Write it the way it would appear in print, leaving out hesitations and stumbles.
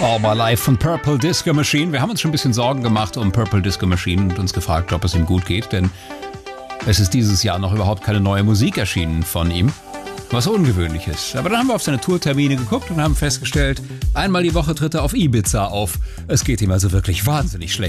All My Life von Purple Disco Machine. Wir haben uns schon ein bisschen Sorgen gemacht um Purple Disco Machine und uns gefragt, ob es ihm gut geht, denn es ist dieses Jahr noch überhaupt keine neue Musik erschienen von ihm, was ungewöhnlich ist. Aber dann haben wir auf seine Tourtermine geguckt und haben festgestellt, einmal die Woche tritt er auf Ibiza auf. Es geht ihm also wirklich wahnsinnig schlecht.